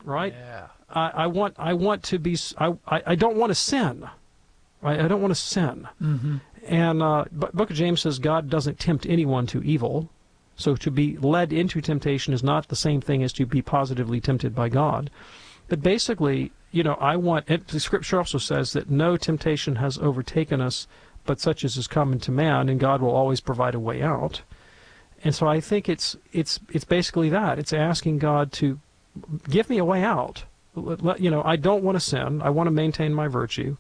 right? Yeah. I want to be, I don't want to sin, right? I don't want to sin. Mm-hmm. And Book of James says God doesn't tempt anyone to evil. So to be led into temptation is not the same thing as to be positively tempted by God. But basically, the Scripture also says that no temptation has overtaken us, but such as is common to man, and God will always provide a way out. And so I think it's basically that. It's asking God to give me a way out. I don't want to sin. I want to maintain my virtue.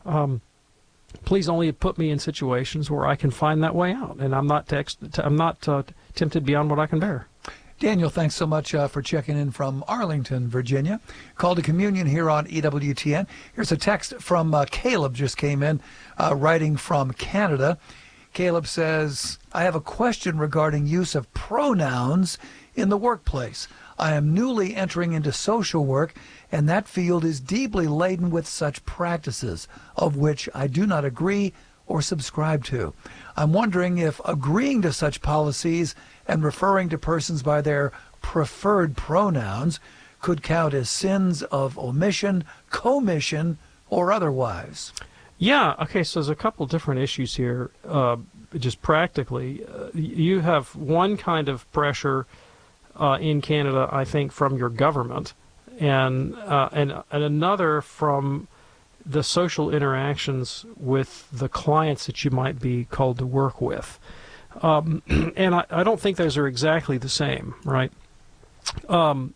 Please only put me in situations where I can find that way out, and I'm not tempted beyond what I can bear. Daniel, thanks so much for checking in from Arlington, Virginia. Call to communion here on EWTN. Here's a text from Caleb, just came in, writing from Canada. Caleb says, I have a question regarding use of pronouns in the workplace. I am newly entering into social work, and that field is deeply laden with such practices, of which I do not agree or subscribe to. I'm wondering if agreeing to such policies and referring to persons by their preferred pronouns could count as sins of omission, commission, or otherwise. Yeah, okay, so there's a couple different issues here, just practically. You have one kind of pressure in Canada, I think, from your government, and another from the social interactions with the clients that you might be called to work with. And I don't think those are exactly the same, right? When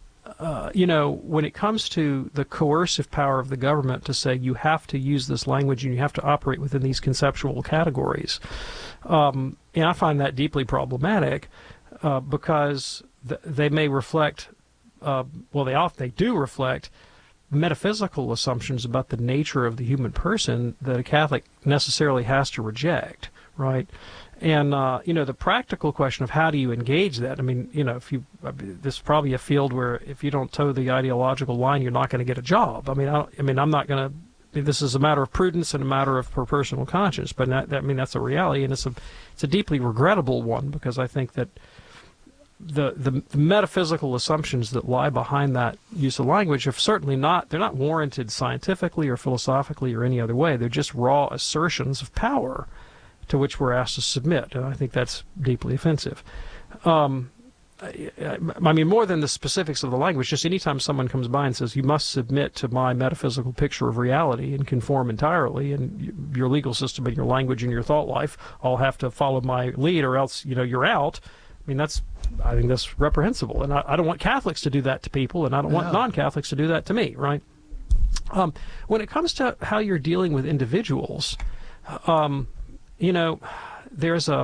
it comes to the coercive power of the government to say you have to use this language and you have to operate within these conceptual categories, and I find that deeply problematic because they may reflect, they do reflect metaphysical assumptions about the nature of the human person that a Catholic necessarily has to reject, right? And, the practical question of how do you engage that? I mean, this is probably a field where if you don't toe the ideological line, you're not going to get a job. I'm not going to, this is a matter of prudence and a matter of personal conscience, but that's a reality, and it's a deeply regrettable one, because I think that the metaphysical assumptions that lie behind that use of language are certainly they're not warranted scientifically or philosophically or any other way. They're just raw assertions of power to which we're asked to submit, and I think that's deeply offensive. More than the specifics of the language, just anytime someone comes by and says, you must submit to my metaphysical picture of reality and conform entirely, and your legal system and your language and your thought life all have to follow my lead, or else, you're out. I think that's reprehensible, and I don't want Catholics to do that to people, and I don't want non-Catholics to do that to me, right? When it comes to how you're dealing with individuals, there's a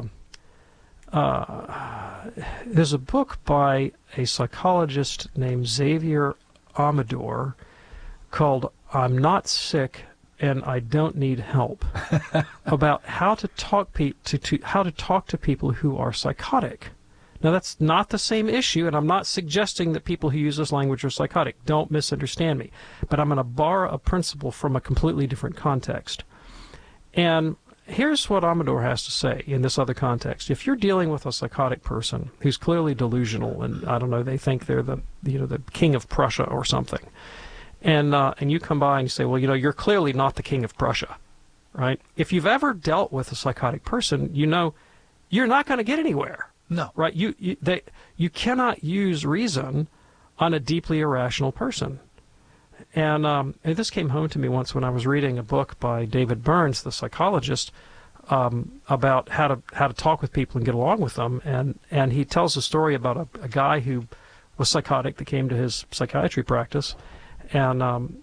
book by a psychologist named Xavier Amador called "I'm Not Sick and I Don't Need Help," about how to talk to people who are psychotic. Now, that's not the same issue, and I'm not suggesting that people who use this language are psychotic. Don't misunderstand me. But I'm going to borrow a principle from a completely different context. And here's what Amador has to say in this other context. If you're dealing with a psychotic person who's clearly delusional, and I don't know, they think they're the king of Prussia or something, and you come by and you say, well, you're clearly not the king of Prussia, right? If you've ever dealt with a psychotic person, you're not going to get anywhere. No. Right? You cannot use reason on a deeply irrational person. And this came home to me once when I was reading a book by David Burns, the psychologist, about how to talk with people and get along with them. And he tells a story about a guy who was psychotic that came to his psychiatry practice. And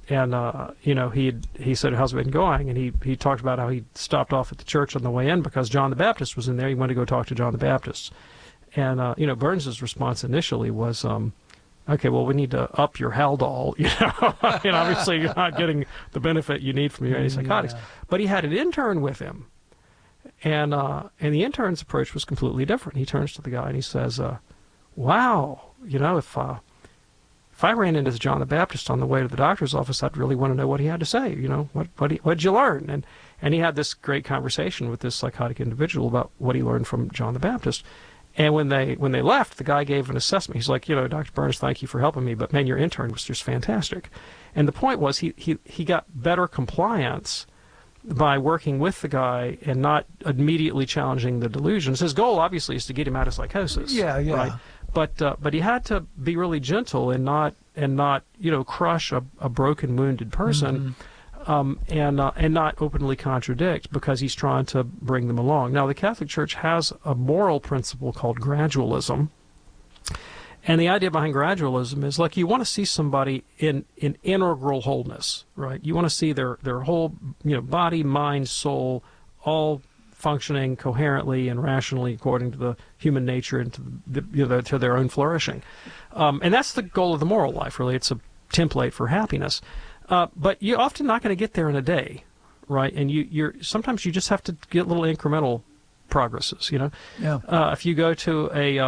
he said, how's it been going? And he talked about how he stopped off at the church on the way in because John the Baptist was in there. He wanted to go talk to John the Baptist. And, Burns's response initially was, okay, well, we need to up your Haldol. Obviously you're not getting the benefit you need from your antipsychotics. Yeah. But he had an intern with him. And the intern's approach was completely different. He turns to the guy and he says, wow, if I ran into John the Baptist on the way to the doctor's office, I'd really want to know what he had to say. What'd you learn? And he had this great conversation with this psychotic individual about what he learned from John the Baptist. And when they left, the guy gave an assessment. He's like, Dr. Burns, thank you for helping me, but man, your intern was just fantastic. And the point was he got better compliance by working with the guy and not immediately challenging the delusions. His goal, obviously, is to get him out of psychosis. Yeah. Right? But he had to be really gentle and not crush a broken, wounded person, and not openly contradict, because he's trying to bring them along. Now, the Catholic Church has a moral principle called gradualism. And the idea behind gradualism is, like, you want to see somebody in integral wholeness, right? You want to see their whole, body, mind, soul, all functioning coherently and rationally according to the human nature and to their own flourishing. And that's the goal of the moral life, really. It's a template for happiness. But you're often not going to get there in a day, right? And sometimes you just have to get little incremental progresses, Yeah. If you go to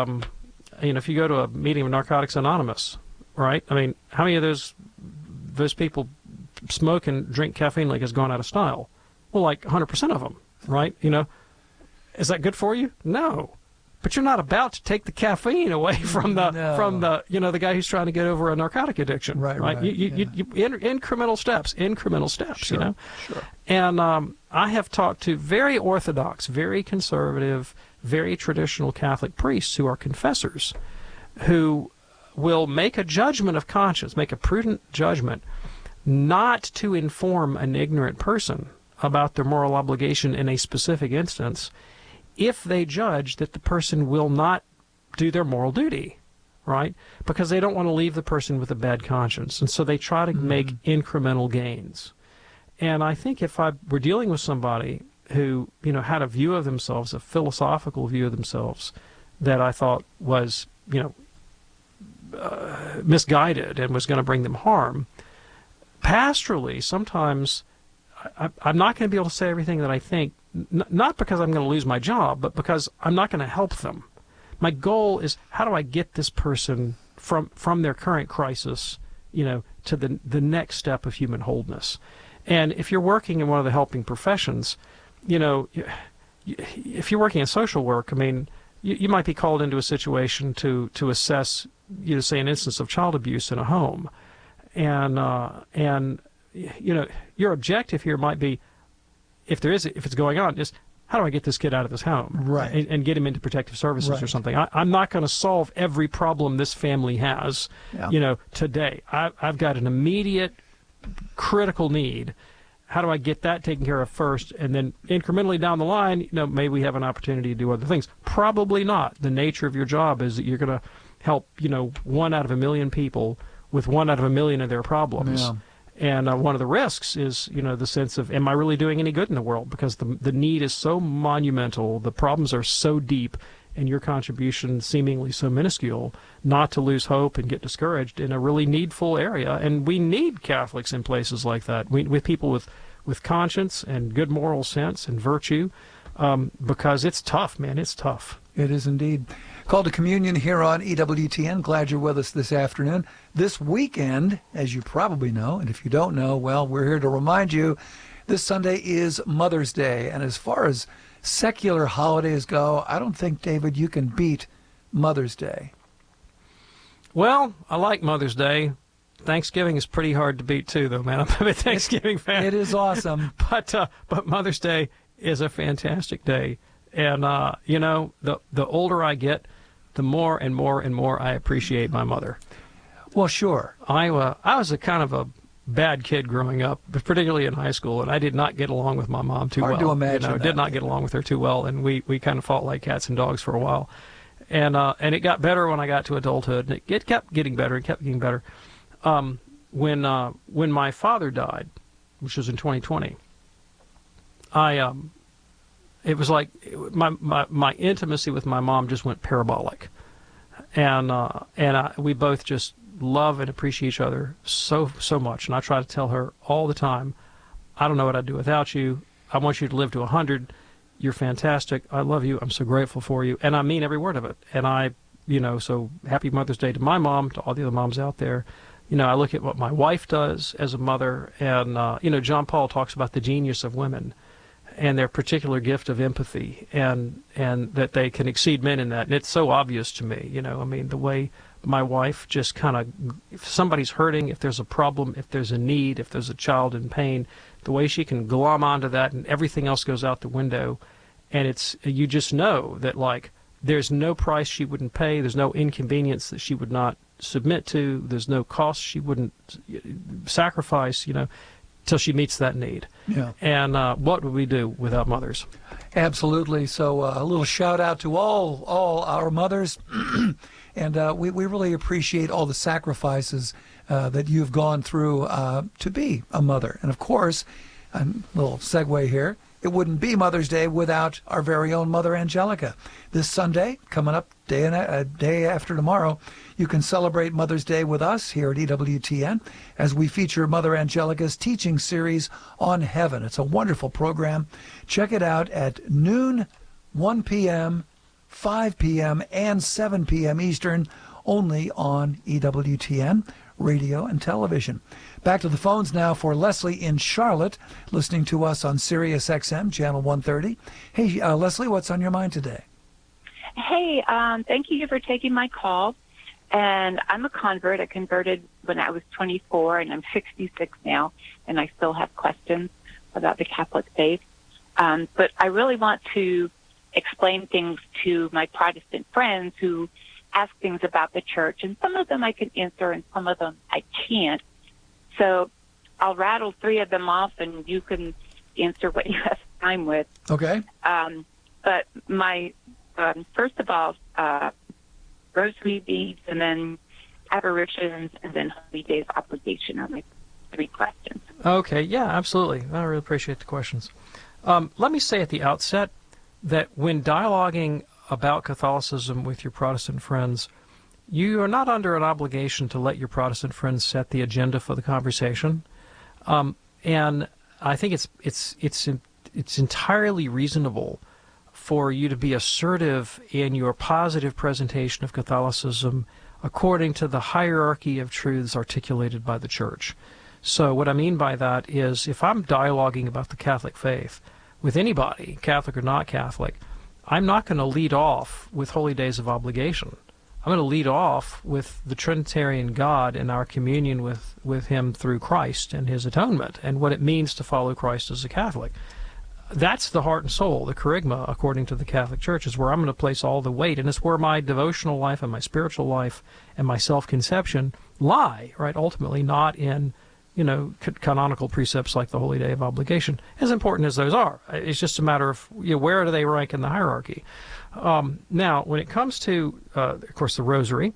if you go to a meeting of Narcotics Anonymous, right? I mean, how many of those people smoke and drink caffeine like it's gone out of style? Well, like 100% of them, right? Is that good for you? No. But you're not about to take the caffeine away from the the guy who's trying to get over a narcotic addiction, right? You incremental steps, Sure. And I have talked to very orthodox, very conservative, very traditional Catholic priests who are confessors, who will make a judgment of conscience, make a prudent judgment, not to inform an ignorant person about their moral obligation in a specific instance, if they judge that the person will not do their moral duty, right? Because they don't want to leave the person with a bad conscience. And so they try to make incremental gains. And I think if I were dealing with somebody who, had a view of themselves, a philosophical view of themselves, that I thought was, misguided and was going to bring them harm, pastorally, sometimes I'm not going to be able to say everything that I think, not because I'm going to lose my job, but because I'm not going to help them. My goal is, how do I get this person from their current crisis, to the next step of human wholeness? And if you're working in one of the helping professions, if you're working in social work, I mean, you might be called into a situation to assess, say, an instance of child abuse in a home, and your objective here might be, if it's going on, is how do I get this kid out of this home, right, and get him into protective services or something. I'm not going to solve every problem this family has, today. I've got an immediate critical need. How do I get that taken care of first, and then incrementally down the line, maybe we have an opportunity to do other things. Probably not. The nature of your job is that you're going to help, 1 out of a million people with 1 out of a million of their problems. Yeah. And one of the risks is, the sense of, am I really doing any good in the world? Because the need is so monumental, the problems are so deep, and your contribution seemingly so minuscule, not to lose hope and get discouraged in a really needful area. And we need Catholics in places like that, with people with conscience and good moral sense and virtue, because it's tough, man. It's tough. It is indeed. Call to Communion here on EWTN. Glad you're with us this afternoon. This weekend, as you probably know, and if you don't know, well, we're here to remind you, this Sunday is Mother's Day. And as far as secular holidays go, I don't think, David, you can beat Mother's Day. Well, I like Mother's Day. Thanksgiving is pretty hard to beat too, though, man. I'm a Thanksgiving fan. It is awesome. But Mother's Day is a fantastic day. And, the older I get, the more and more and more I appreciate my mother. Well, sure. I was a kind of a bad kid growing up, but particularly in high school, and I did not get along with my mom too well. Hard to imagine that. Did not get along with her too well, and we kind of fought like cats and dogs for a while. And it got better when I got to adulthood, and it kept getting better and kept getting better. When my father died, which was in 2020, it was like my intimacy with my mom just went parabolic, and we both just love and appreciate each other so much. And I try to tell her all the time, I don't know what I'd do without you. I want you to live to 100. You're fantastic. I love you. I'm so grateful for you, and I mean every word of it. And so happy Mother's Day to my mom, to all the other moms out there. I look at what my wife does as a mother, and John Paul talks about the genius of women. and their particular gift of empathy, and that they can exceed men in that. And it's so obvious to me, I mean, the way my wife just kind of, if somebody's hurting, if there's a problem, if there's a need, if there's a child in pain, the way she can glom onto that and everything else goes out the window. And you just know that, like, there's no price she wouldn't pay, there's no inconvenience that she would not submit to, there's no cost she wouldn't sacrifice, till she meets that need. Yeah. And what would we do without mothers? Absolutely. So a little shout out to all our mothers. And we really appreciate all the sacrifices that you've gone through to be a mother. And of course, a little segue here, it wouldn't be Mother's Day without our very own Mother Angelica. This Sunday, coming up day after tomorrow, you can celebrate Mother's Day with us here at EWTN as we feature Mother Angelica's teaching series on heaven. It's a wonderful program. Check it out at noon, 1 p.m., 5 p.m., and 7 p.m. Eastern, only on EWTN radio and television. Back to the phones now for Leslie in Charlotte, listening to us on Sirius XM, channel 130. Hey, Leslie, what's on your mind today? Hey, thank you for taking my call. And I'm a convert. I converted when I was 24, and I'm 66 now, and I still have questions about the Catholic faith. But I really want to explain things to my Protestant friends who ask things about the church, and some of them I can answer and some of them I can't. So I'll rattle 3 of them off, and you can answer what you have time with. Okay. But my, first of all, rosary beads, and then apparitions, and then Holy Days obligation are my 3 questions. Okay, yeah, absolutely. I really appreciate the questions. Let me say at the outset that when dialoguing about Catholicism with your Protestant friends, you are not under an obligation to let your Protestant friends set the agenda for the conversation, and I think it's entirely reasonable for you to be assertive in your positive presentation of Catholicism according to the hierarchy of truths articulated by the Church. So what I mean by that is, if I'm dialoguing about the Catholic faith with anybody, Catholic or not Catholic, I'm not going to lead off with Holy Days of obligation. I'm going to lead off with the Trinitarian God and our communion with Him through Christ and His atonement and what it means to follow Christ as a Catholic. That's the heart and soul, the kerygma, according to the Catholic Church, is where I'm going to place all the weight, and it's where my devotional life and my spiritual life and my self-conception lie, right? Ultimately, not in canonical precepts like the Holy Day of Obligation, as important as those are. It's just a matter of where do they rank in the hierarchy. Now, when it comes to, of course, the Rosary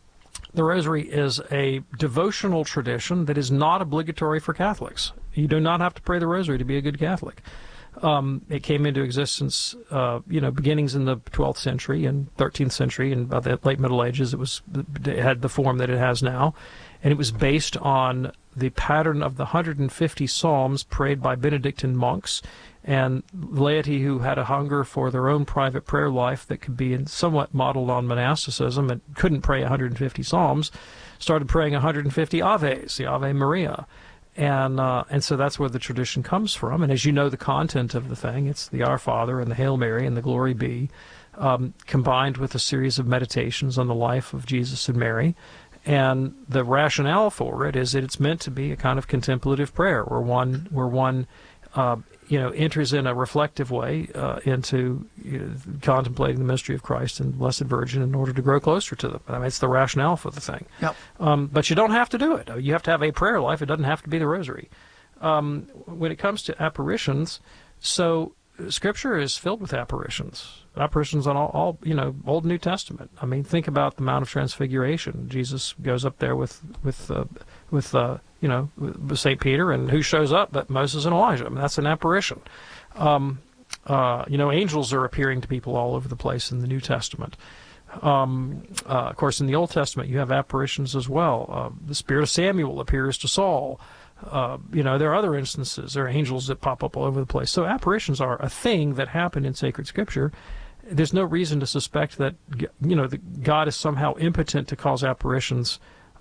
is a devotional tradition that is not obligatory for Catholics. You do not have to pray the Rosary to be a good Catholic. It came into existence, beginnings in the 12th century and 13th century, and by the late Middle Ages, it had the form that it has now, and it was based on the pattern of the 150 psalms prayed by Benedictine monks and laity who had a hunger for their own private prayer life that could be somewhat modeled on monasticism and couldn't pray 150 psalms, started praying 150 Aves, the Ave Maria. And so that's where the tradition comes from. And as you know, the content of the thing, it's the Our Father and the Hail Mary and the Glory Be, combined with a series of meditations on the life of Jesus and Mary. And the rationale for it is that it's meant to be a kind of contemplative prayer, where one enters in a reflective way into contemplating the mystery of Christ and the Blessed Virgin in order to grow closer to them. I mean, it's the rationale for the thing. Yep. But you don't have to do it. You have to have a prayer life. It doesn't have to be the Rosary. When it comes to apparitions, so Scripture is filled with apparitions on all Old and New Testament. I mean, think about the Mount of Transfiguration. Jesus goes up there with St. Peter, and who shows up but Moses and Elijah? I mean, that's an apparition. Angels are appearing to people all over the place in the New Testament. Of course, in the Old Testament, you have apparitions as well. The spirit of Samuel appears to Saul. There are other instances. There are angels that pop up all over the place. So apparitions are a thing that happen in sacred Scripture. There's no reason to suspect that, that God is somehow impotent to cause apparitions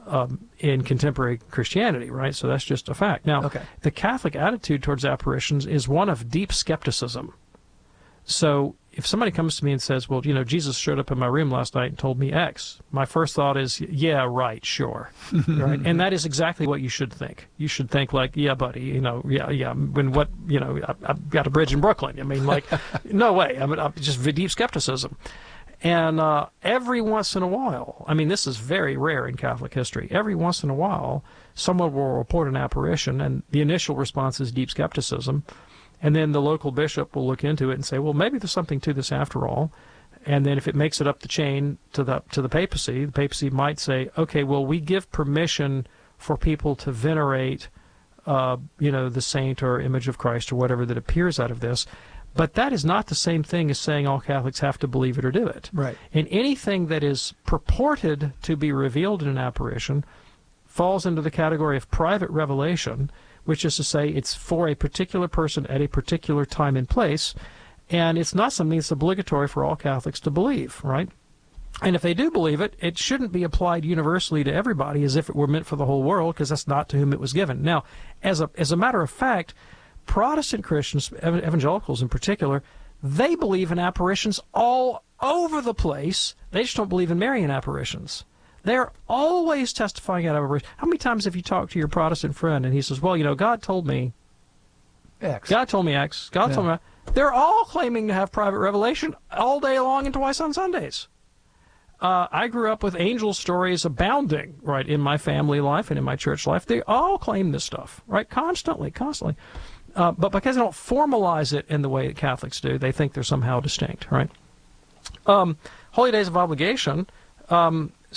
in contemporary Christianity, right? So that's just a fact. Now, the Catholic attitude towards apparitions is one of deep skepticism. So if somebody comes to me and says, well, Jesus showed up in my room last night and told me X, my first thought is, yeah, right, sure. Right? And that is exactly what you should think. You should think like, yeah, buddy, when what, I've got a bridge in Brooklyn. I mean, like, no way. I mean, just deep skepticism. And every once in a while, I mean, this is very rare in Catholic history, every once in a while, someone will report an apparition, and the initial response is deep skepticism. And then the local bishop will look into it and say, well, maybe there's something to this after all. And then if it makes it up the chain to the papacy might say, okay, well, we give permission for people to venerate, the saint or image of Christ or whatever that appears out of this. But that is not the same thing as saying all Catholics have to believe it or do it. Right. And anything that is purported to be revealed in an apparition falls into the category of private revelation, which is to say it's for a particular person at a particular time and place, and it's not something that's obligatory for all Catholics to believe, right? And if they do believe it, it shouldn't be applied universally to everybody as if it were meant for the whole world, because that's not to whom it was given. Now, as a matter of fact, Protestant Christians, evangelicals in particular, they believe in apparitions all over the place. They just don't believe in Marian apparitions. They're always testifying out of apparitions. How many times have you talked to your Protestant friend and he says, well, God told me X. God told me X. God told me Y. They're all claiming to have private revelation all day long and twice on Sundays. I grew up with angel stories abounding, right, in my family life and in my church life. They all claim this stuff, right, constantly. But because they don't formalize it in the way that Catholics do, they think they're somehow distinct, right? Holy days of obligation. I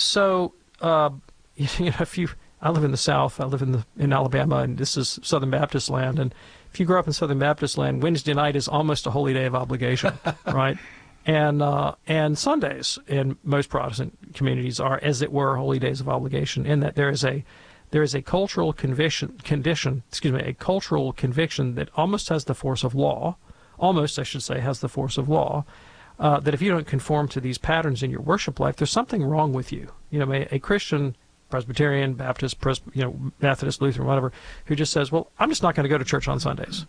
live in the South, I live in Alabama, and this is Southern Baptist land, and if you grow up in Southern Baptist land, Wednesday night is almost a holy day of obligation, right? And Sundays in most Protestant communities are, as it were, holy days of obligation, in that there is a cultural conviction that almost has the force of law, has the force of law, that if you don't conform to these patterns in your worship life, there's something wrong with you. A Christian, Presbyterian, Baptist, Methodist, Lutheran, whatever, who just says, well, I'm just not going to go to church on Sundays.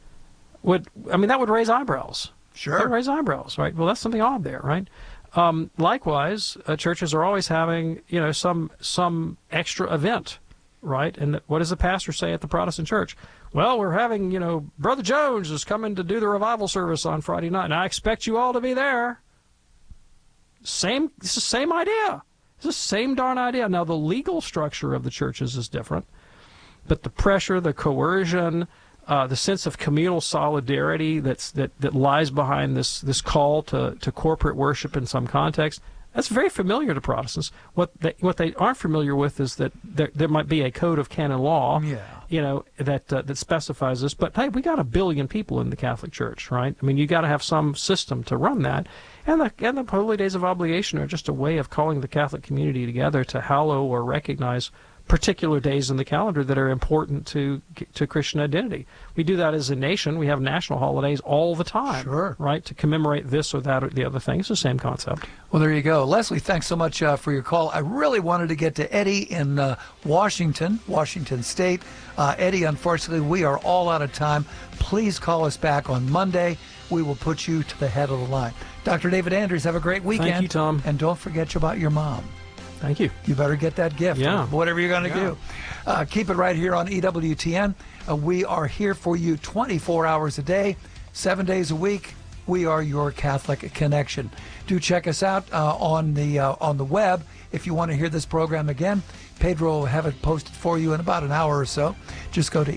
That would raise eyebrows. Sure. That would raise eyebrows, right? Well, that's something odd there, right? Likewise, churches are always having, some extra event, right? And what does the pastor say at the Protestant church? Well, we're having, Brother Jones is coming to do the revival service on Friday night, and I expect you all to be there. It's the same idea. It's the same darn idea. Now, the legal structure of the churches is different, but the pressure, the coercion, the sense of communal solidarity that lies behind this call to corporate worship in some context, that's very familiar to Protestants. What they aren't familiar with is that there might be a code of canon law, that specifies this. But hey, we got 1 billion people in the Catholic Church, right? I mean, you got to have some system to run that. And the holy days of obligation are just a way of calling the Catholic community together to hallow or recognize particular days in the calendar that are important to Christian identity. We do that as a nation. We have national holidays all the time, sure, right, to commemorate this or that or the other thing. It's the same concept. Well, there you go. Leslie, thanks so much for your call. I really wanted to get to Eddie in Washington State. Eddie, unfortunately, we are all out of time. Please call us back on Monday. We will put you to the head of the line. Dr. David Anders, have a great weekend. Thank you, Tom. And don't forget about your mom. Thank you. You better get that gift, whatever you're going to do. Keep it right here on EWTN. We are here for you 24 hours a day, 7 days a week. We are your Catholic connection. Do check us out on the web if you want to hear this program again. Pedro will have it posted for you in about an hour or so. Just go to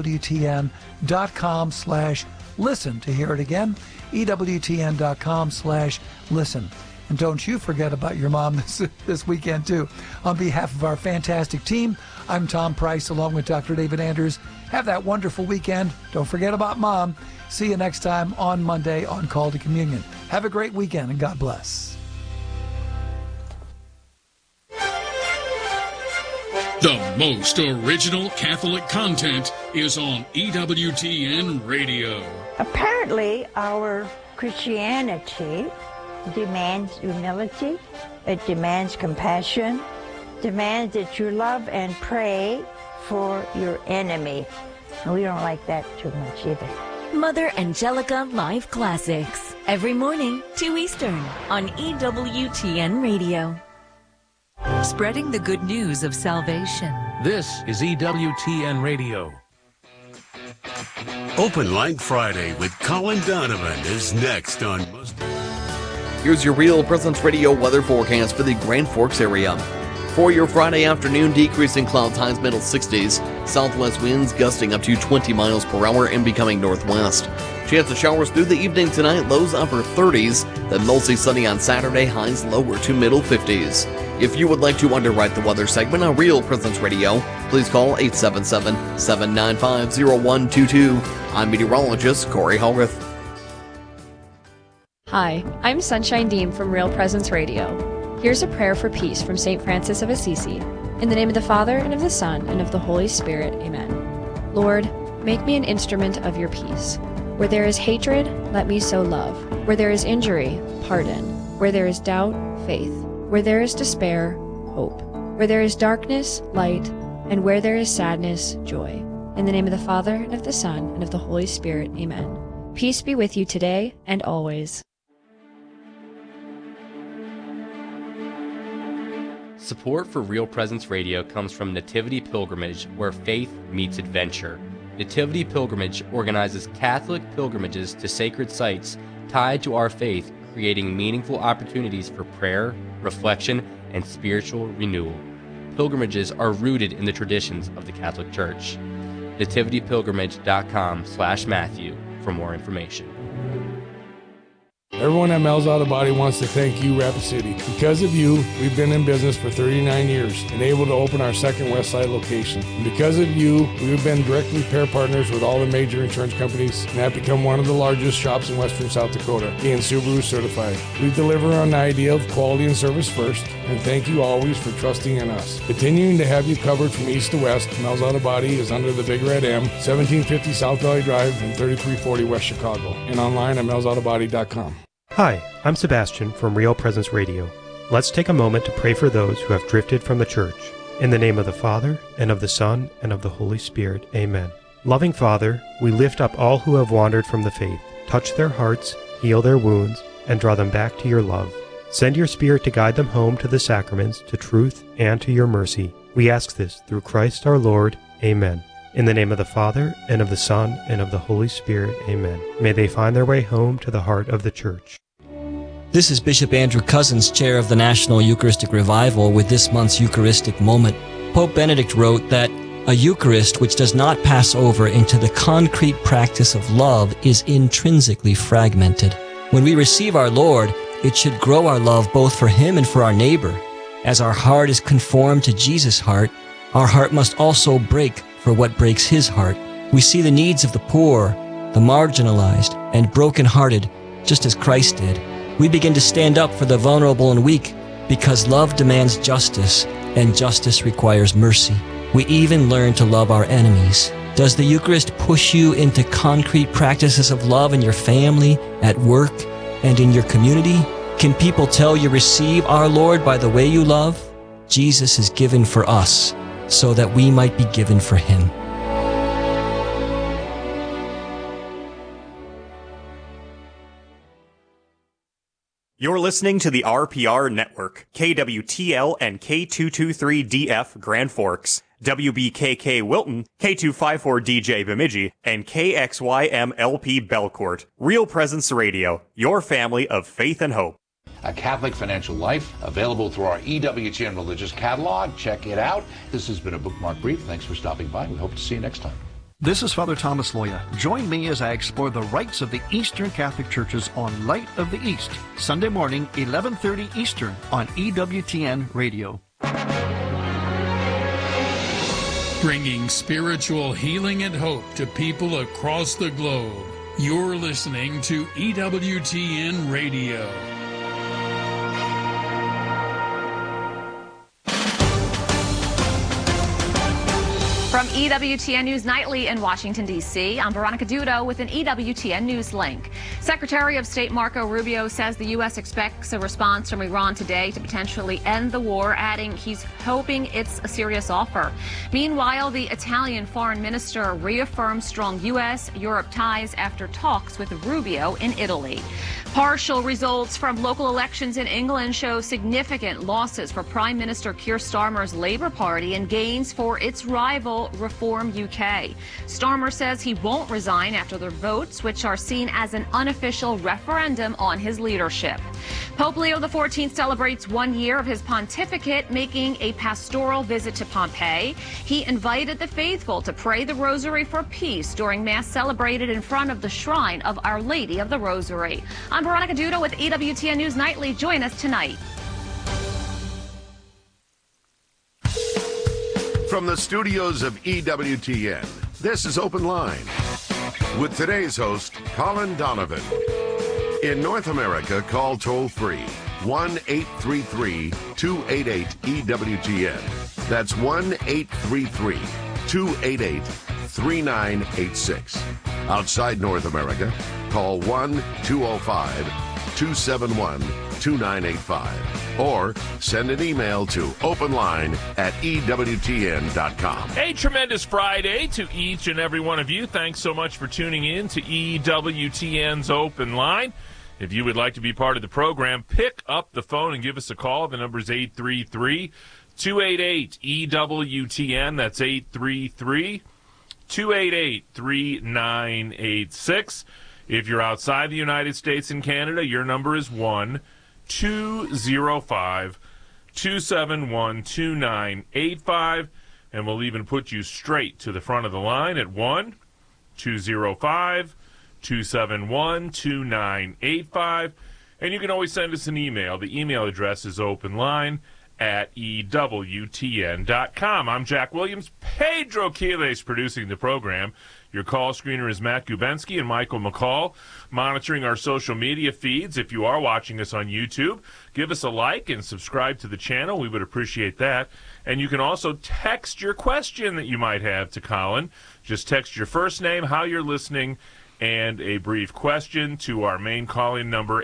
EWTN.com/listen to hear it again. EWTN.com/listen. And don't you forget about your mom this weekend, too. On behalf of our fantastic team, I'm Tom Price, along with Dr. David Anders. Have that wonderful weekend. Don't forget about Mom. See you next time on Monday on Call to Communion. Have a great weekend, and God bless. The most original Catholic content is on EWTN Radio. Apparently, our Christianity demands humility, it demands compassion, demands that you love and pray for your enemy. And we don't like that too much either. Mother Angelica Live Classics. Every morning, 2 Eastern, on EWTN Radio. Spreading the good news of salvation. This is EWTN Radio. Open Line Friday with Colin Donovan is next on Here's your Real Presence Radio weather forecast for the Grand Forks area. For your Friday afternoon, decreasing cloud highs middle 60s, southwest winds gusting up to 20 miles per hour and becoming northwest. Chance of showers through the evening tonight, lows upper 30s, then mostly sunny on Saturday, highs lower to middle 50s. If you would like to underwrite the weather segment on Real Presence Radio, please call 877-795-0122. I'm meteorologist Corey Hallworth. Hi, I'm Sunshine Dean from Real Presence Radio. Here's a prayer for peace from St. Francis of Assisi. In the name of the Father, and of the Son, and of the Holy Spirit. Amen. Lord, make me an instrument of your peace. Where there is hatred, let me sow love. Where there is injury, pardon. Where there is doubt, faith. Where there is despair, hope. Where there is darkness, light. And where there is sadness, joy. In the name of the Father, and of the Son, and of the Holy Spirit. Amen. Peace be with you today and always. Support for Real Presence Radio comes from Nativity Pilgrimage, where faith meets adventure. Nativity Pilgrimage organizes Catholic pilgrimages to sacred sites tied to our faith, creating meaningful opportunities for prayer, reflection, and spiritual renewal. Pilgrimages are rooted in the traditions of the Catholic Church. nativitypilgrimage.com/Matthew for more information. Everyone at Mel's Auto Body wants to thank you, Rapid City. Because of you, we've been in business for 39 years and able to open our second Westside location. And because of you, we've been direct repair partners with all the major insurance companies and have become one of the largest shops in Western South Dakota, being Subaru certified. We deliver on the idea of quality and service first, and thank you always for trusting in us. Continuing to have you covered from east to west, Mel's Auto Body is under the Big Red M, 1750 South Valley Drive and 3340 West Chicago, and online at melsautobody.com. Hi, I'm Sebastian from Real Presence Radio. Let's take a moment to pray for those who have drifted from the church. In the name of the Father, and of the Son, and of the Holy Spirit. Amen. Loving Father, we lift up all who have wandered from the faith. Touch their hearts, heal their wounds, and draw them back to your love. Send your Spirit to guide them home to the sacraments, to truth, and to your mercy. We ask this through Christ our Lord. Amen. In the name of the Father, and of the Son, and of the Holy Spirit. Amen. May they find their way home to the heart of the Church. This is Bishop Andrew Cousins, chair of the National Eucharistic Revival, with this month's Eucharistic Moment. Pope Benedict wrote that a Eucharist which does not pass over into the concrete practice of love is intrinsically fragmented. When we receive our Lord, it should grow our love both for Him and for our neighbor. As our heart is conformed to Jesus' heart, our heart must also break for what breaks His heart. We see the needs of the poor, the marginalized, and brokenhearted, just as Christ did. We begin to stand up for the vulnerable and weak because love demands justice, and justice requires mercy. We even learn to love our enemies. Does the Eucharist push you into concrete practices of love in your family, at work, and in your community? Can people tell you receive our Lord by the way you love? Jesus is given for us so that we might be given for Him. You're listening to the RPR Network, KWTL and K223DF Grand Forks, WBKK Wilton, K254DJ Bemidji, and KXYM-LP Belcourt. Real Presence Radio, your family of faith and hope. A Catholic Financial Life, available through our EWTN Religious Catalog. Check it out. This has been a Bookmark Brief. Thanks for stopping by. We hope to see you next time. This is Father Thomas Loya. Join me as I explore the rites of the Eastern Catholic Churches on Light of the East, Sunday morning, 11:30 Eastern on EWTN Radio. Bringing spiritual healing and hope to people across the globe. You're listening to EWTN Radio. From EWTN News Nightly in Washington, D.C., I'm Veronica Dudo with an EWTN News link. Secretary of State Marco Rubio says the U.S. expects a response from Iran today to potentially end the war, adding he's hoping it's a serious offer. Meanwhile, the Italian foreign minister reaffirmed strong U.S.-Europe ties after talks with Rubio in Italy. Partial results from local elections in England show significant losses for Prime Minister Keir Starmer's Labour Party and gains for its rival Reform UK. Starmer says he won't resign after the votes, which are seen as an unofficial referendum on his leadership. Pope Leo XIV celebrates 1 year of his pontificate, making a pastoral visit to Pompeii. He invited the faithful to pray the Rosary for peace during Mass celebrated in front of the shrine of Our Lady of the Rosary. I'm Veronica Dudo with EWTN News Nightly. Join us tonight. From the studios of EWTN, this is Open Line with today's host, Colin Donovan. In North America, call toll-free 1-833-288-EWTN. That's 1-833-288-3986. Outside North America, call 1-205-271-2985 or send an email to openline@EWTN.com. A tremendous Friday to each and every one of you. Thanks so much for tuning in to EWTN's Open Line. If you would like to be part of the program, pick up the phone and give us a call. The number is 833-288-EWTN. That's 833-288-3986. If you're outside the United States and Canada, your number is 1-205-271-2985, and we'll even put you straight to the front of the line at 1-205-271-2985, and you can always send us an email. The email address is openline@EWTN.com. I'm Jack Williams. Pedro Quiles producing the program. Your call screener is Matt Gubensky and Michael McCall, monitoring our social media feeds. If you are watching us on YouTube, give us a like and subscribe to the channel. We would appreciate that. And you can also text your question that you might have to Colin. Just text your first name, how you're listening, and a brief question to our main call-in number,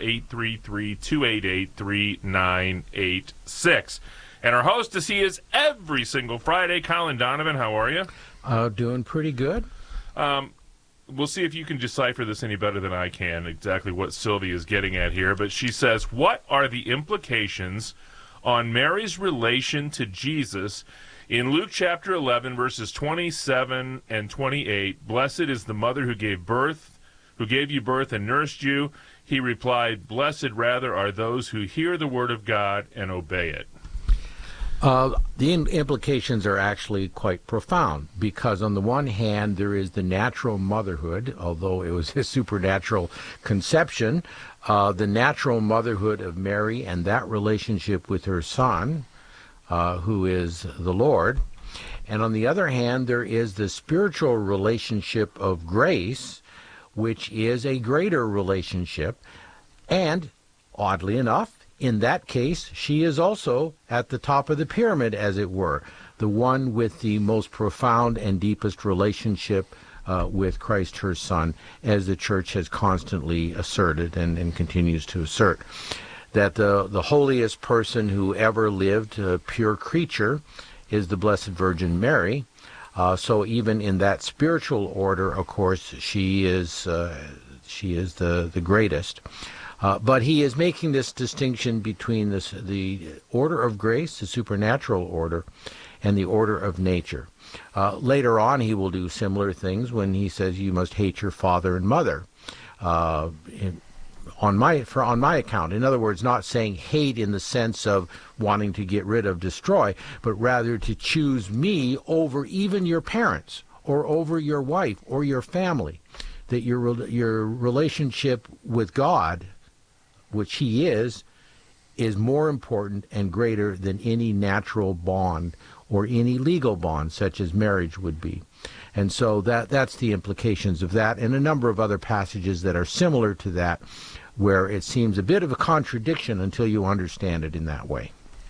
833-288-3986. And our hostess, he is every single Friday, Colin Donovan. How are you? Doing pretty good. We'll see if you can decipher this any better than I can, exactly what Sylvia is getting at here. But she says, what are the implications on Mary's relation to Jesus in Luke chapter 11, verses 27 and 28? Blessed is the mother who gave you birth and nursed you. He replied, blessed rather are those who hear the word of God and obey it. The implications are actually quite profound, because on the one hand there is the natural motherhood, although it was a supernatural conception, the natural motherhood of Mary and that relationship with her son, who is the Lord. And on the other hand, there is the spiritual relationship of grace, which is a greater relationship. And, oddly enough, in that case, she is also at the top of the pyramid, as it were, the one with the most profound and deepest relationship with Christ, her son, as the church has constantly asserted and continues to assert. That the holiest person who ever lived, a pure creature, is the Blessed Virgin Mary. So even in that spiritual order, of course, she is the greatest. But he is making this distinction between the order of grace, the supernatural order, and the order of nature. Later on, he will do similar things when he says you must hate your father and mother. On my account, in other words, not saying hate in the sense of wanting to get rid of, destroy, but rather to choose me over even your parents or over your wife or your family. That your relationship with God, which he is more important and greater than any natural bond or any legal bond, such as marriage would be. And so that's the implications of that, and a number of other passages that are similar to that, where it seems a bit of a contradiction until you understand it in that way.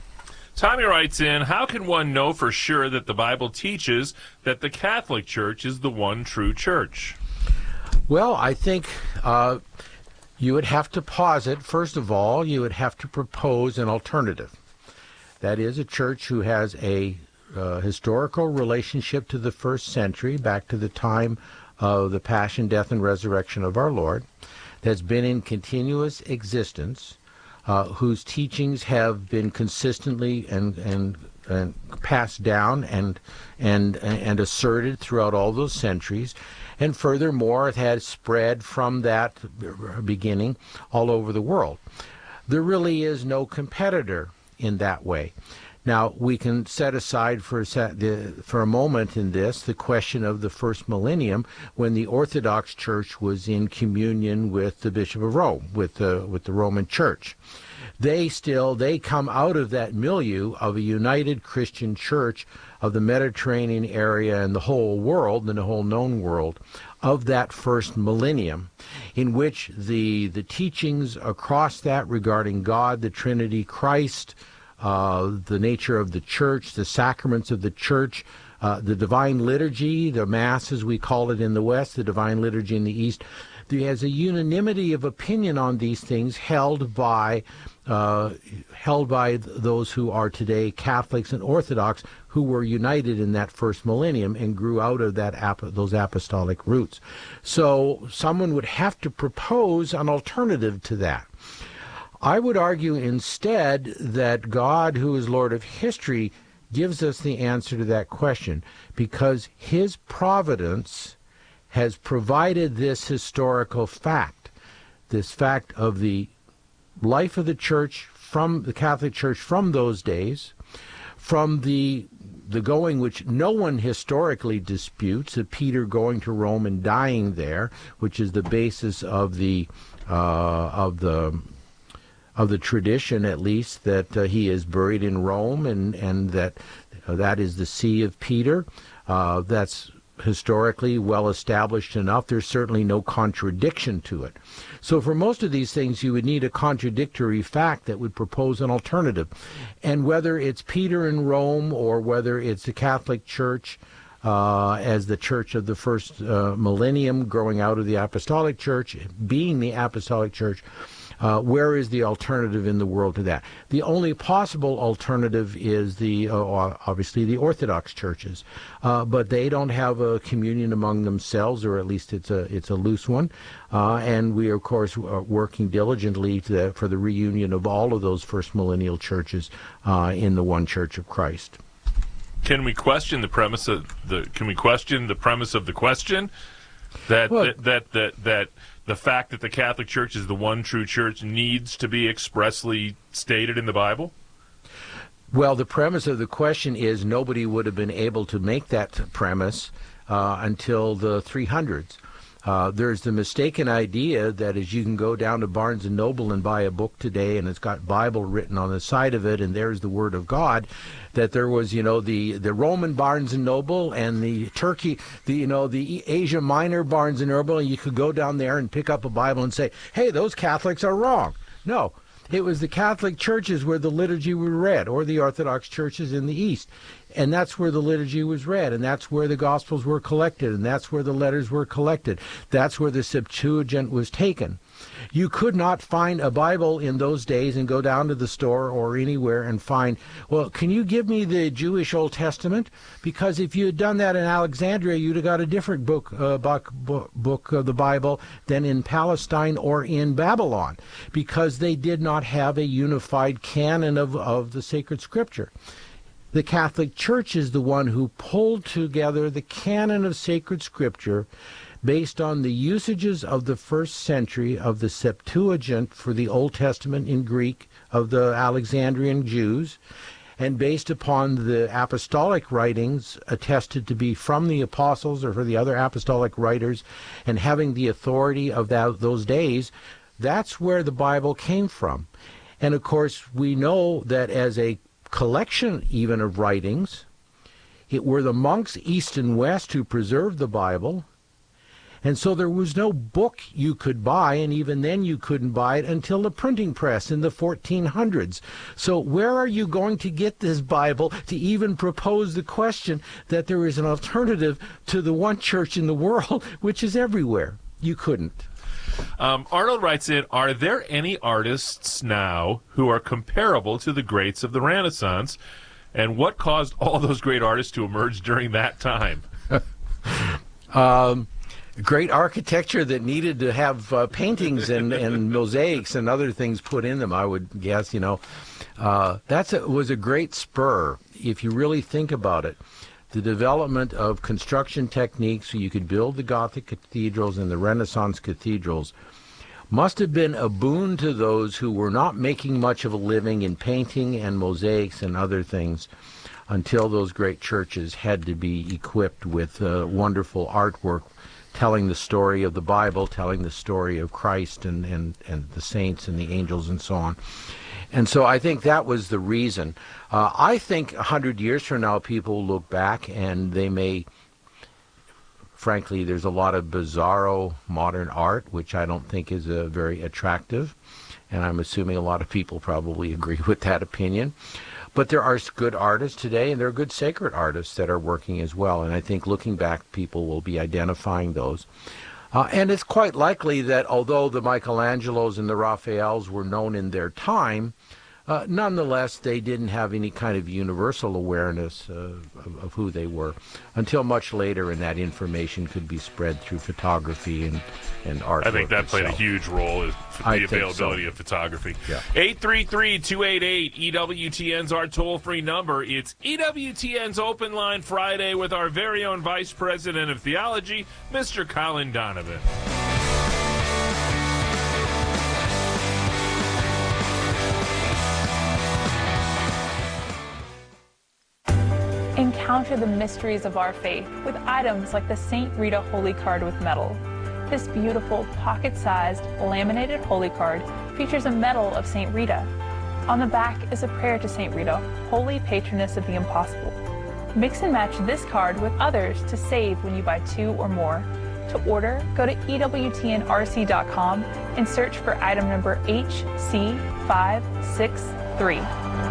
Tommy writes in, how can one know for sure that the Bible teaches that the Catholic Church is the one true church? Well, I think you would have to posit, first of all, you would have to propose an alternative. That is, a church who has a historical relationship to the first century, back to the time of the passion, death, and resurrection of our Lord, that's been in continuous existence, whose teachings have been consistently and passed down and asserted throughout all those centuries, and furthermore it has spread from that beginning all over the world. There really is no competitor in that way. Now, we can set aside for a moment in this the question of the first millennium, when the Orthodox Church was in communion with the Bishop of Rome, with the Roman Church. They come out of that milieu of a united Christian church of the Mediterranean area and the whole world, and the whole known world, of that first millennium, in which the teachings across that regarding God, the Trinity, Christ, the nature of the church, the sacraments of the church, the divine liturgy, the Mass as we call it in the West, the divine liturgy in the East. There has a unanimity of opinion on these things held by those who are today Catholics and Orthodox, who were united in that first millennium and grew out of those apostolic roots. So someone would have to propose an alternative to that. I would argue instead that God, who is Lord of history, gives us the answer to that question, because his providence has provided this historical fact, this fact of the life of the church, from the Catholic Church from those days, from the going which no one historically disputes, of Peter going to Rome and dying there, which is the basis of the tradition, at least, that he is buried in Rome, and that is the See of Peter. That's historically well established enough. There's certainly no contradiction to it. So for most of these things, you would need a contradictory fact that would propose an alternative. And whether it's Peter in Rome or whether it's the Catholic Church as the church of the first millennium growing out of the Apostolic Church, being the Apostolic Church, where is the alternative in the world to that? The only possible alternative is obviously the Orthodox churches, but they don't have a communion among themselves, or at least it's a loose one. And we, of course, are working diligently for the reunion of all of those first millennial churches in the one Church of Christ. Can we question the premise of the question that the fact that the Catholic Church is the one true church needs to be expressly stated in the Bible? Well, the premise of the question is nobody would have been able to make that premise until the 300s. There's the mistaken idea that as you can go down to Barnes & Noble and buy a book today and it's got Bible written on the side of it and there's the Word of God, that there was, the Roman Barnes & Noble and the Asia Minor Barnes & Noble, and you could go down there and pick up a Bible and say, hey, those Catholics are wrong. No. It was the Catholic churches where the liturgy was read, or the Orthodox churches in the East. And that's where the liturgy was read, and that's where the Gospels were collected, and that's where the letters were collected. That's where the Septuagint was taken. You could not find a Bible in those days and go down to the store or anywhere and find, well, can you give me the Jewish Old Testament? Because if you had done that in Alexandria, you'd have got a different book of the Bible than in Palestine or in Babylon, because they did not have a unified canon of the sacred Scripture. The Catholic Church is the one who pulled together the canon of sacred Scripture based on the usages of the first century of the Septuagint for the Old Testament in Greek of the Alexandrian Jews, and based upon the apostolic writings attested to be from the apostles or for the other apostolic writers, and having the authority of those days. That's where the Bible came from. And of course, we know that as a collection even of writings, it were the monks east and west who preserved the Bible, And so there was no book you could buy, and even then you couldn't buy it until the printing press in the 1400s. So where are you going to get this Bible to even propose the question that there is an alternative to the one church in the world, which is everywhere? You couldn't. Arnold writes in, are there any artists now who are comparable to the greats of the Renaissance? And what caused all those great artists to emerge during that time? Great architecture that needed to have paintings and mosaics and other things put in them, I would guess. Was a great spur, if you really think about it. The development of construction techniques so you could build the Gothic cathedrals and the Renaissance cathedrals must have been a boon to those who were not making much of a living in painting and mosaics and other things until those great churches had to be equipped with wonderful artwork telling the story of the Bible, telling the story of Christ and the saints and the angels and so on. And so I think that was the reason. I think 100 years from now, people look back and they may, frankly, there's a lot of bizarro modern art, which I don't think is very attractive. And I'm assuming a lot of people probably agree with that opinion. But there are good artists today, and there are good sacred artists that are working as well. And I think looking back, people will be identifying those. And it's quite likely that although the Michelangelos and the Raphaels were known in their time, nonetheless, they didn't have any kind of universal awareness of who they were until much later, and that information could be spread through photography and art. I think that played a huge role in the availability of photography. Yeah. 833-288-EWTN's our toll-free number. It's EWTN's Open Line Friday with our very own Vice President of Theology, Mr. Colin Donovan. Encounter the mysteries of our faith with items like the St. Rita Holy Card with medal. This beautiful pocket-sized laminated holy card features a medal of St. Rita. On the back is a prayer to St. Rita, holy patroness of the impossible. Mix and match this card with others to save when you buy 2 or more. To order, go to EWTNRC.com and search for item number HC563.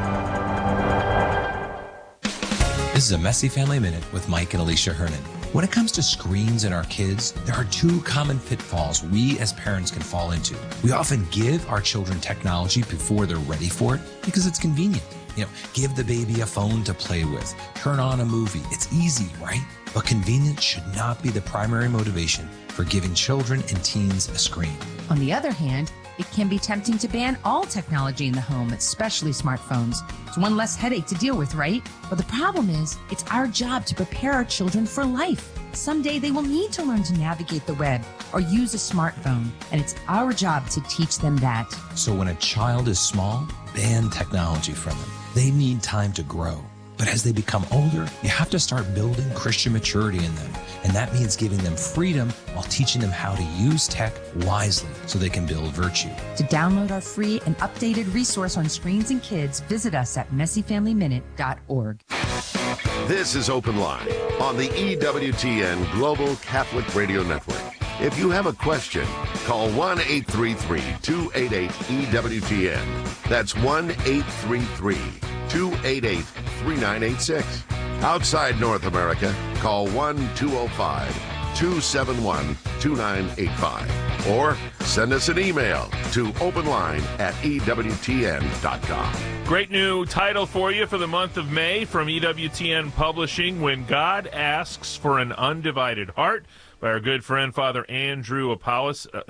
This is a Messy Family Minute with Mike and Alicia Hernan. When it comes to screens and our kids, there are 2 common pitfalls we as parents can fall into. We often give our children technology before they're ready for it because it's convenient. Give the baby a phone to play with, turn on a movie. It's easy, right? But convenience should not be the primary motivation for giving children and teens a screen. On the other hand, it can be tempting to ban all technology in the home, especially smartphones. It's one less headache to deal with, right? But the problem is, it's our job to prepare our children for life. Someday they will need to learn to navigate the web or use a smartphone, and it's our job to teach them that. So when a child is small, ban technology from them. They need time to grow. But as they become older, you have to start building Christian maturity in them. And that means giving them freedom while teaching them how to use tech wisely so they can build virtue. To download our free and updated resource on screens and kids, visit us at messyfamilyminute.org. This is Open Line on the EWTN Global Catholic Radio Network. If you have a question, call 1-833-288-EWTN. That's 1-833-288-3986. Outside North America, call 1-205-271-2985. Or send us an email to openline@EWTN.com. Great new title for you for the month of May from EWTN Publishing, When God Asks for an Undivided Heart, by our good friend Father Andrew Apostoli.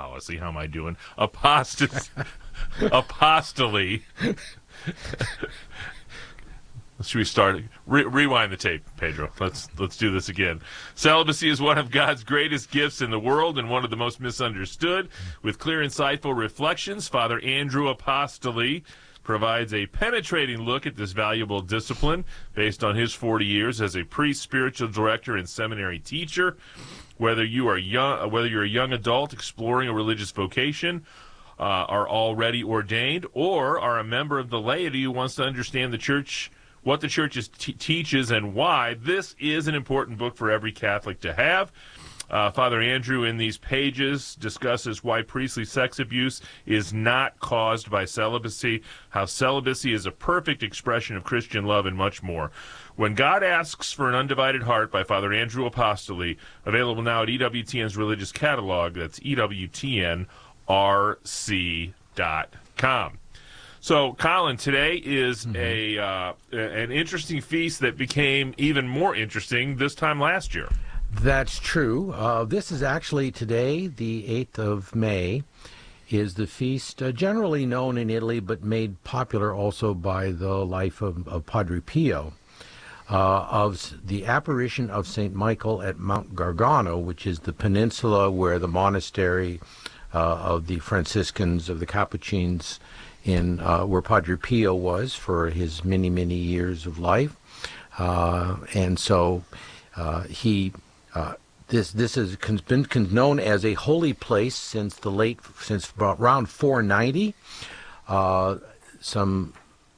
Should we start? Rewind the tape, Pedro. Let's do this again. Celibacy is one of God's greatest gifts in the world and one of the most misunderstood. With clear, insightful reflections, Father Andrew Apostoli provides a penetrating look at this valuable discipline based on his 40 years as a priest, spiritual director, and seminary teacher. Whether you're a young adult exploring a religious vocation, are already ordained, or are a member of the laity who wants to understand the church, what the church teaches and why, this is an important book for every Catholic to have. Father Andrew, in these pages, discusses why priestly sex abuse is not caused by celibacy, how celibacy is a perfect expression of Christian love, and much more. When God Asks for an Undivided Heart by Father Andrew Apostoli, available now at EWTN's religious catalog. That's EWTNRC.com. So, Colin, today is an interesting feast that became even more interesting this time last year. That's true. This is actually today, the 8th of May, is the feast generally known in Italy, but made popular also by the life of Padre Pio, of the apparition of St. Michael at Mount Gargano, which is the peninsula where the monastery of the Franciscans, of the Capuchins, in where Padre Pio was for his many, many years of life. And so this has been known as a holy place since around 490. Some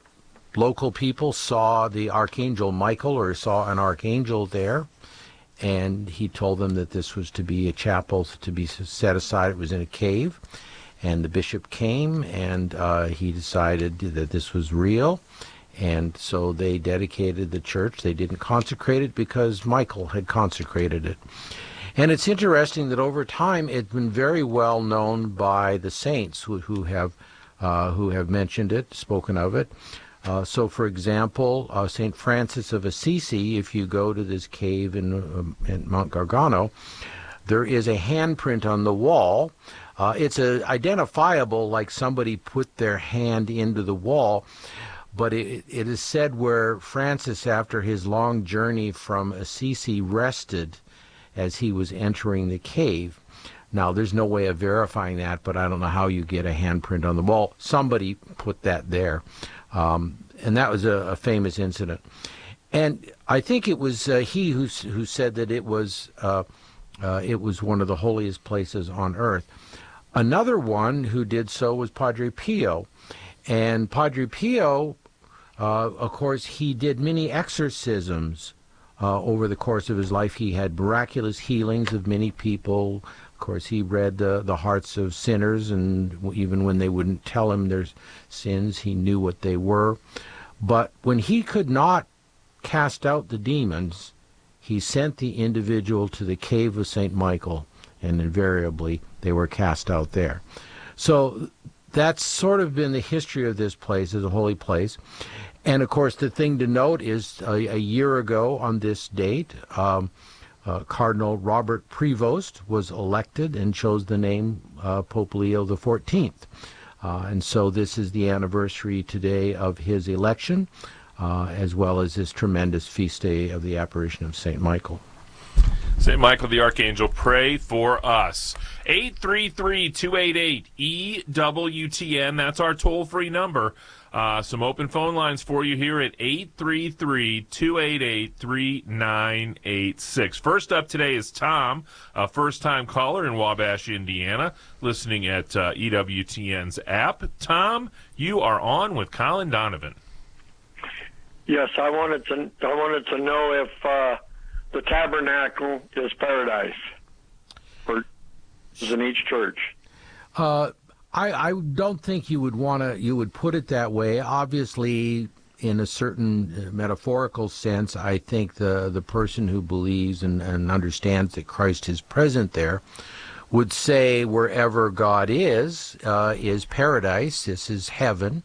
local people saw the Archangel Michael, or saw an archangel there, and he told them that this was to be a chapel to be set aside. It was in a cave, and the bishop came, and he decided that this was real. And so they dedicated the church. They didn't consecrate it because Michael had consecrated it. And it's interesting that over time it's been very well known by the saints who have mentioned it, spoken of it. So, for example, St. Francis of Assisi, if you go to this cave in Mount Gargano, there is a handprint on the wall. It's identifiable, like somebody put their hand into the wall. But it is said where Francis, after his long journey from Assisi, rested as he was entering the cave. Now, there's no way of verifying that, but I don't know how you get a handprint on the wall. Somebody put that there. And that was a famous incident. And I think it was he who said that it was one of the holiest places on earth. Another one who did so was Padre Pio. And Padre Pio, of course, he did many exorcisms over the course of his life. He had miraculous healings of many people. Of course, he read the hearts of sinners, and even when they wouldn't tell him their sins, he knew what they were. But when he could not cast out the demons, he sent the individual to the cave of St. Michael, and invariably they were cast out there. So that's sort of been the history of this place as a holy place. And, of course, the thing to note is a year ago on this date, Cardinal Robert Prevost was elected and chose the name Pope Leo XIV. And so this is the anniversary today of his election, as well as this tremendous feast day of the apparition of St. Michael. St. Michael the Archangel, pray for us. 833-288-EWTN, that's our toll-free number. Some open phone lines for you here at 833-288-3986. First up today is Tom, a first-time caller in Wabash, Indiana, listening at EWTN's app. Tom, you are on with Colin Donovan. Yes, I wanted to know if the tabernacle is paradise, or is in each church. I don't think you would put it that way. Obviously, in a certain metaphorical sense, I think the person who believes and understands that Christ is present there would say wherever God is paradise. This is heaven.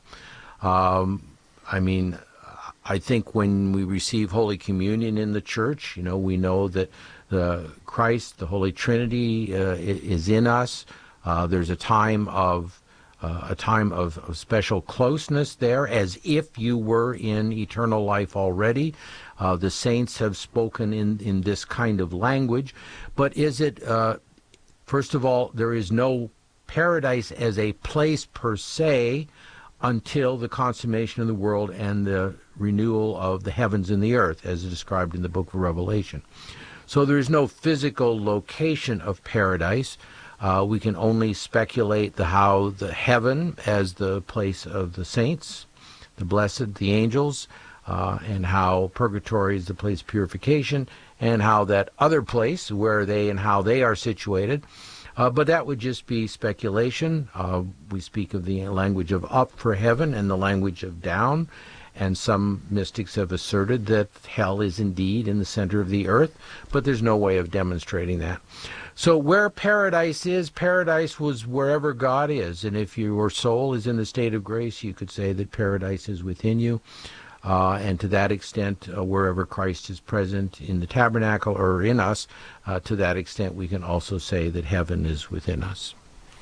I think when we receive Holy Communion in the church, we know that the Christ, the Holy Trinity, is in us. There's a time of special closeness there, as if you were in eternal life already. The saints have spoken in this kind of language. But is it, first of all, there is no paradise as a place per se until the consummation of the world and the renewal of the heavens and the earth, as described in the book of Revelation. So there is no physical location of paradise. We can only speculate how the heaven as the place of the saints, the blessed, the angels, and how purgatory is the place of purification, and how that other place, where they and how they are situated. But that would just be speculation. We speak of the language of up for heaven and the language of down, and some mystics have asserted that hell is indeed in the center of the earth, but there's no way of demonstrating that. So where paradise was wherever God is, and if your soul is in the state of grace, you could say that paradise is within you. And to that extent, wherever Christ is present in the tabernacle or in us, to that extent we can also say that heaven is within us.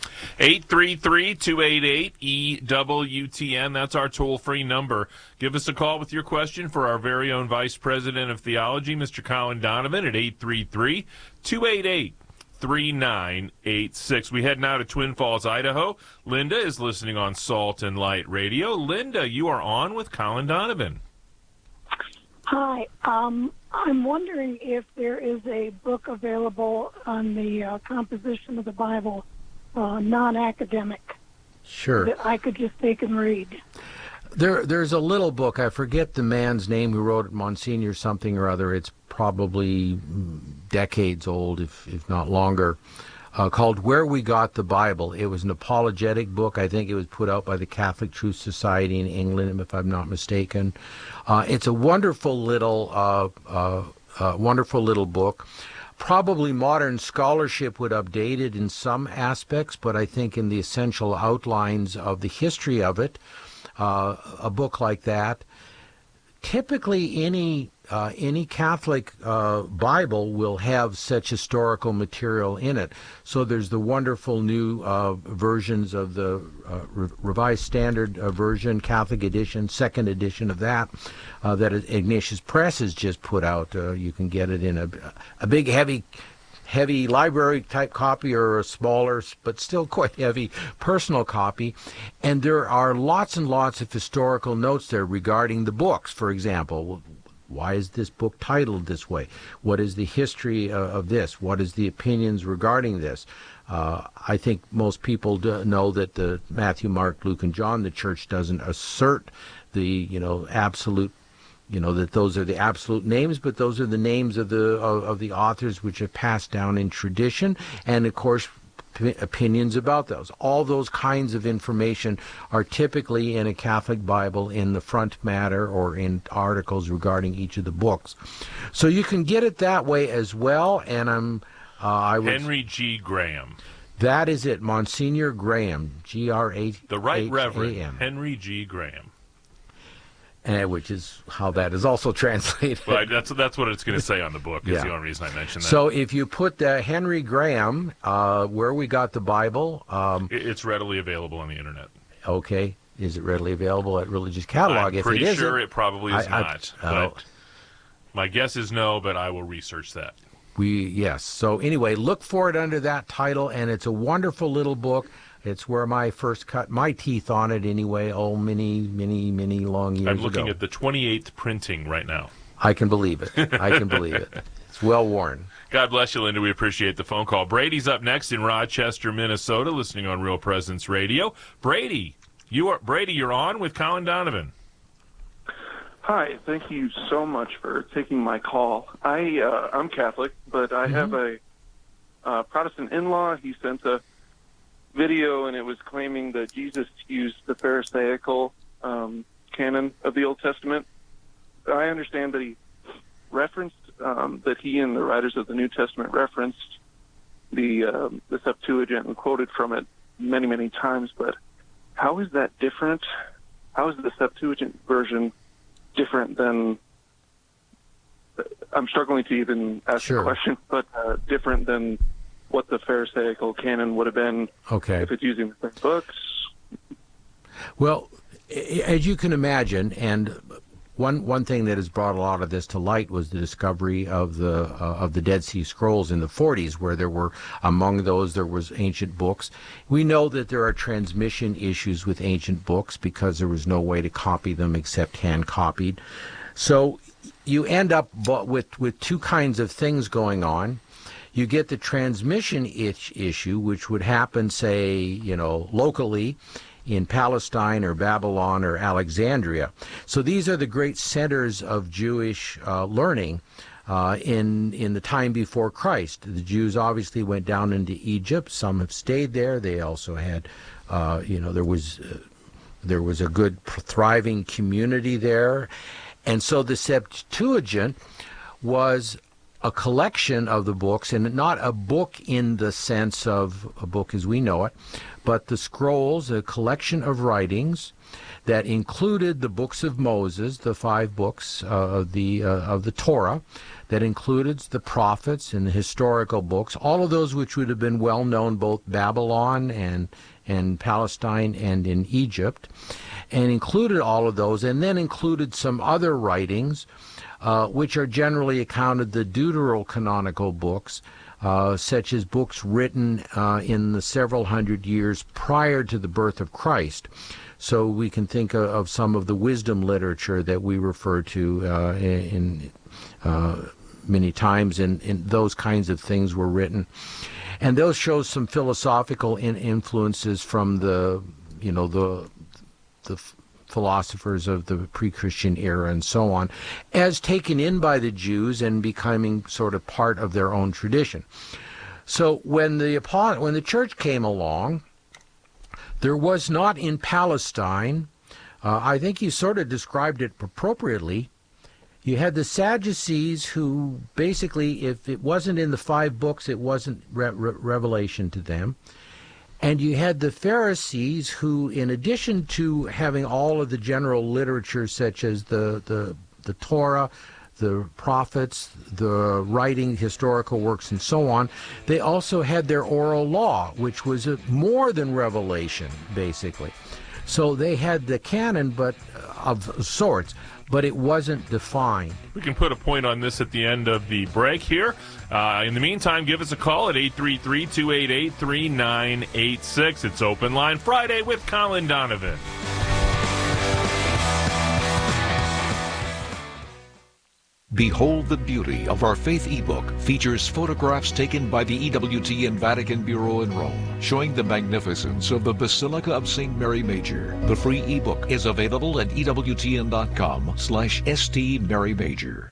833-288-EWTN. That's our toll-free number. Give us a call with your question for our very own Vice President of Theology, Mr. Colin Donovan, at 833-288-3986. We head now to Twin Falls, Idaho. Linda is listening on Salt and Light Radio. Linda, you are on with Colin Donovan. Hi. I'm wondering if there is a book available on the composition of the Bible, non-academic. Sure. That I could just take and read. There's a little book, I forget the man's name who wrote it, Monsignor something or other. It's probably decades old, if not longer, called Where We Got the Bible. It was an apologetic book. I think it was put out by the Catholic Truth Society in England, if I'm not mistaken. It's a wonderful little book. Probably modern scholarship would update it in some aspects, but I think in the essential outlines of the history of it, a book like that, typically any Catholic Bible will have such historical material in it. So there's the wonderful new versions of the Revised Standard Version, Catholic edition, second edition of that Ignatius Press has just put out. You can get it in a big, heavy library-type copy or a smaller, but still quite heavy personal copy. And there are lots and lots of historical notes there regarding the books. For example, why is this book titled this way? What is the history of this? What is the opinions regarding this? I think most people know that the Matthew, Mark, Luke, and John, the Church doesn't assert the absolute, that those are the absolute names, but those are the names of the authors which have passed down in tradition, and of course opinions about those. All those kinds of information are typically in a Catholic Bible in the front matter or in articles regarding each of the books. So you can get it that way as well, and Henry G. Graham. That is it, Monsignor Graham, G-R-A-H-A-M. The Right Reverend Henry G. Graham. Which is how that is also translated. Well, that's what it's going to say on the book, is the only reason I mentioned that. So if you put Henry Graham, Where We Got the Bible... it's readily available on the Internet. Okay. Is it readily available at Religious Catalog? I'm pretty sure it probably is not. But my guess is no, but I will research that. Yes. So anyway, look for it under that title, and it's a wonderful little book. It's where I first cut my teeth on it anyway, many long years ago. I'm looking at the 28th printing right now. I can believe it. It's well worn. God bless you, Linda. We appreciate the phone call. Brady's up next in Rochester, Minnesota, listening on Real Presence Radio. Brady, you're on with Colin Donovan. Hi, thank you so much for taking my call. I'm Catholic, but I have a Protestant in-law. He sent a video, and it was claiming that Jesus used the Pharisaical canon of the Old Testament. I understand that he referenced that he and the writers of the New Testament referenced the Septuagint and quoted from it many times. But how is that different? How is the Septuagint version different than? I'm struggling to even ask the question, but different than what the Pharisaical canon would have been if it's using the same books. Well, as you can imagine, and one thing that has brought a lot of this to light was the discovery of the Dead Sea Scrolls in the 40s, where there was ancient books. We know that there are transmission issues with ancient books because there was no way to copy them except hand copied. So you end up with two kinds of things going on. You get the transmission issue, which would happen, say, locally, in Palestine or Babylon or Alexandria. So these are the great centers of Jewish learning in the time before Christ. The Jews obviously went down into Egypt. Some have stayed there. They also had, there was a good thriving community there. And so the Septuagint was a collection of the books, and not a book in the sense of a book as we know it, but the scrolls, a collection of writings that included the books of Moses, the 5 books of the Torah, that included the prophets and the historical books, all of those which would have been well known both Babylon and Palestine and in Egypt, and included all of those, and then included some other writings which are generally accounted the deuterocanonical books, such as books written in the several hundred years prior to the birth of Christ. So we can think of some of the wisdom literature that we refer to in many times, and those kinds of things were written. And those show some philosophical influences from the philosophers of the pre-Christian era and so on, as taken in by the Jews and becoming sort of part of their own tradition. So when the church came along, there was not in Palestine, I think you sort of described it appropriately, you had the Sadducees who basically, if it wasn't in the 5 books, it wasn't revelation to them. And you had the Pharisees who, in addition to having all of the general literature such as the Torah, the prophets, the writing, historical works, and so on, they also had their oral law, which was more than revelation, basically. So they had the canon, but of sorts, but it wasn't defined. We can put a point on this at the end of the break here. In the meantime, give us a call at 833-288-3986. It's Open Line Friday with Colin Donovan. Behold the Beauty of Our Faith ebook features photographs taken by the EWTN Vatican Bureau in Rome, showing the magnificence of the Basilica of St. Mary Major. The free ebook is available at EWTN.com/St. Mary Major.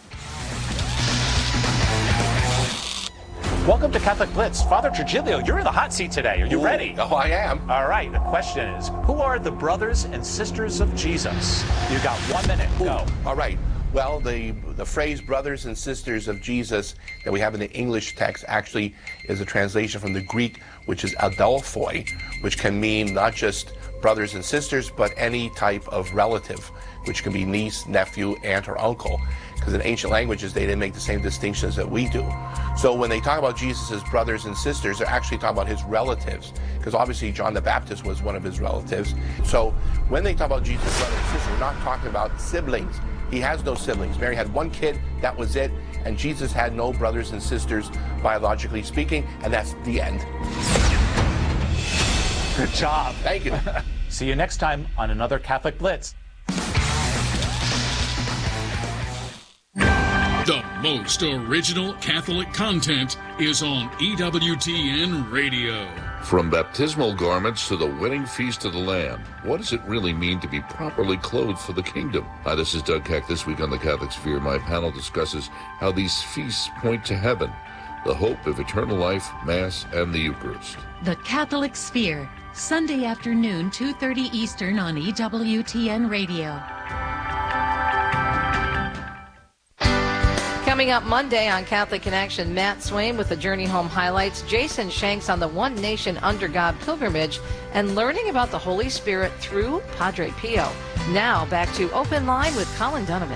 Welcome to Catholic Blitz. Father Trujillo, you're in the hot seat today. Are you ready? Oh, I am. All right. The question is, who are the brothers and sisters of Jesus? You got 1 minute. Go. All right. Well, the phrase brothers and sisters of Jesus that we have in the English text actually is a translation from the Greek, which is adelphoi, which can mean not just brothers and sisters, but any type of relative, which can be niece, nephew, aunt, or uncle. Because in ancient languages, they didn't make the same distinctions that we do. So when they talk about Jesus as brothers and sisters, they're actually talking about his relatives. Because obviously John the Baptist was one of his relatives. So when they talk about Jesus as brothers and sisters, we're not talking about siblings. He has no siblings. Mary had 1 kid, that was it. And Jesus had no brothers and sisters, biologically speaking, and that's the end. Good job. Thank you. See you next time on another Catholic Blitz. The most original Catholic content is on EWTN Radio. From baptismal garments to the wedding feast of the Lamb, what does it really mean to be properly clothed for the kingdom? Hi, this is Doug Keck. This week on the Catholic Sphere, my panel discusses how these feasts point to heaven, the hope of eternal life, Mass, and the Eucharist. The Catholic Sphere, Sunday afternoon, 2:30 Eastern on EWTN Radio. Coming up Monday on Catholic Connection, Matt Swain with the Journey Home highlights, Jason Shanks on the One Nation Under God pilgrimage, and learning about the Holy Spirit through Padre Pio. Now back to Open Line with Colin Donovan.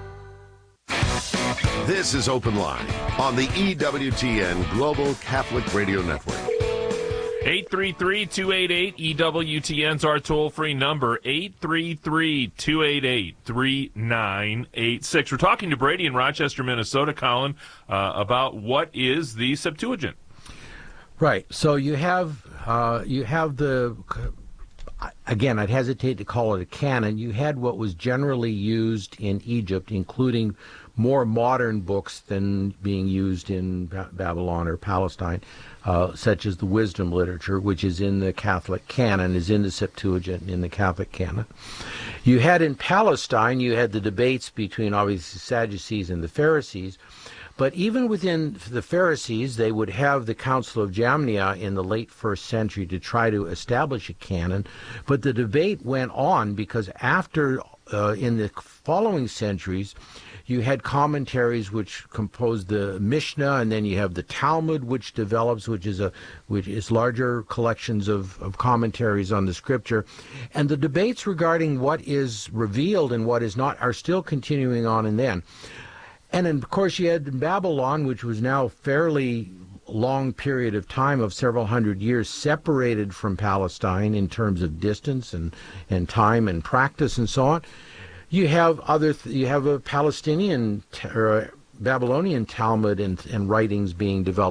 This is Open Line on the EWTN Global Catholic Radio Network. 833-288-EWTN's our toll-free number, 833-288-3986. We're talking to Brady in Rochester, Minnesota, Colin, about what is the Septuagint. Right. So you have the, again, I'd hesitate to call it a canon. You had what was generally used in Egypt, including more modern books than being used in Babylon or Palestine, such as the wisdom literature, which is in the Catholic canon, is in the Septuagint, in the Catholic canon. You had in Palestine, you had the debates between obviously the Sadducees and the Pharisees, but even within the Pharisees, they would have the Council of Jamnia in the late 1st century to try to establish a canon, but the debate went on because after, in the following centuries, you had commentaries which composed the Mishnah, and then you have the Talmud, which develops, which is larger collections of commentaries on the Scripture, and the debates regarding what is revealed and what is not are still continuing on. And then, and then, of course, you had Babylon, which was now fairly long period of time of several hundred years separated from Palestine in terms of distance and time and practice and so on. You have a Palestinian or a Babylonian Talmud and writings being developed.